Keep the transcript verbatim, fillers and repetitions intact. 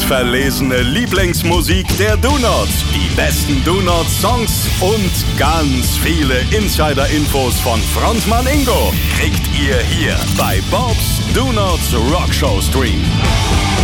verlesene Lieblingsmusik der Donuts, die besten Donut-Songs und ganz viele Insider-Infos von Frontmann Ingo kriegt ihr hier bei Bob's Donuts Rockshow Stream.